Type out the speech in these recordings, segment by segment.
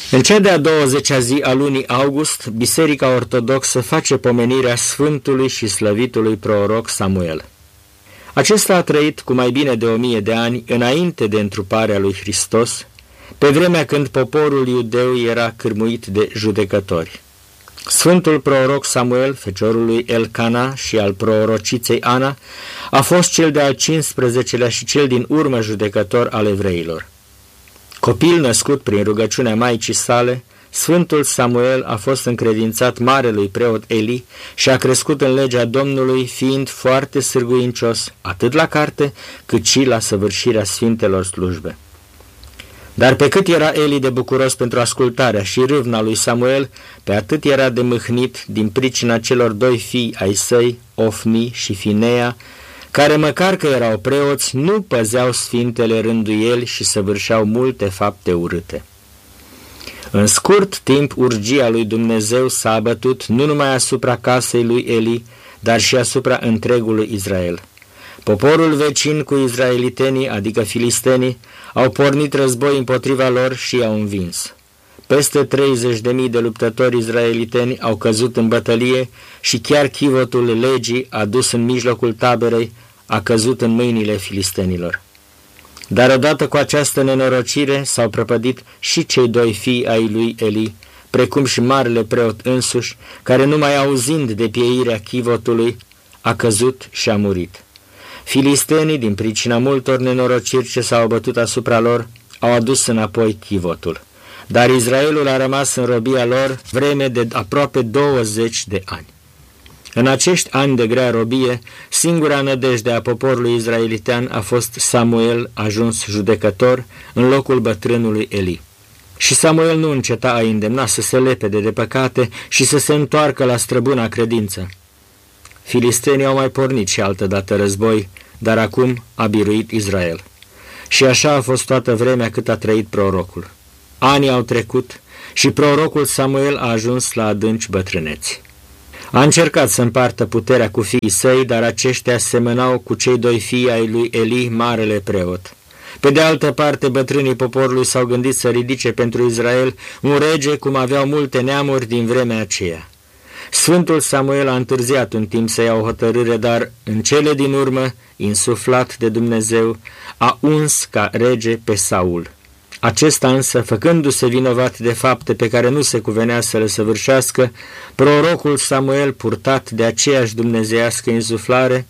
În cea de-a 20-a zi a lunii august, Biserica Ortodoxă face pomenirea Sfântului și Slăvitului Proroc Samuel. Acesta a trăit cu mai bine de 1000 de ani înainte de întruparea lui Hristos, pe vremea când poporul iudeu era cârmuit de judecători. Sfântul proroc Samuel, feciorul lui Elcana și al prorociței Ana, a fost cel de-al 15-lea și cel din urmă judecător al evreilor. Copil născut prin rugăciunea maicii sale, Sfântul Samuel a fost încredințat marelui preot Eli și a crescut în legea Domnului, fiind foarte sârguincios, atât la carte, cât și la săvârșirea sfintelor slujbe. Dar pe cât era Eli de bucuros pentru ascultarea și râvna lui Samuel, pe atât era de mâhnit din pricina celor doi fii ai săi, Ofni și Finea, care măcar că erau preoți, nu păzeau sfintele rânduieli și săvârșeau multe fapte urâte. În scurt timp, urgia lui Dumnezeu s-a abătut nu numai asupra casei lui Eli, dar și asupra întregului Israel. Poporul vecin cu izraelitenii, adică filistenii, au pornit război împotriva lor și i-au învins. Peste 30.000 de luptători izraeliteni au căzut în bătălie și chiar chivotul legii adus în mijlocul taberei a căzut în mâinile filistenilor. Dar odată cu această nenorocire s-au prăpădit și cei doi fii ai lui Eli, precum și marele preot însuși, care numai auzind de pieirea chivotului a căzut și a murit. Filistenii, din pricina multor nenorociri ce s-au bătut asupra lor, au adus înapoi chivotul. Dar Israelul a rămas în robia lor vreme de aproape 20 de ani. În acești ani de grea robie, singura nădejde a poporului izraelitean a fost Samuel, ajuns judecător în locul bătrânului Eli. Și Samuel nu înceta a îndemna să se lepede de păcate și să se întoarcă la străbuna credință. Filistenii au mai pornit și altădată război, dar acum a biruit Israel. Și așa a fost toată vremea cât a trăit prorocul. Anii au trecut și prorocul Samuel a ajuns la adânci bătrâneți. A încercat să împartă puterea cu fiii săi, dar aceștia semănau cu cei doi fii ai lui Eli, marele preot. Pe de altă parte, bătrânii poporului s-au gândit să ridice pentru Israel un rege cum aveau multe neamuri din vremea aceea. Sfântul Samuel a întârziat un timp să ia o hotărâre, dar în cele din urmă, insuflat de Dumnezeu, a uns ca rege pe Saul. Acesta însă, făcându-se vinovat de fapte pe care nu se cuvenea să le săvârșească, prorocul Samuel, purtat de aceeași dumnezeiască insuflare,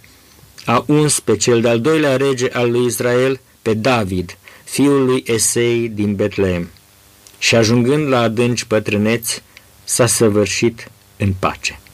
a uns pe cel de-al doilea rege al lui Israel, pe David, fiul lui Esei din Betlehem. Și ajungând la adânci bătrâneți, s-a săvârșit în pace.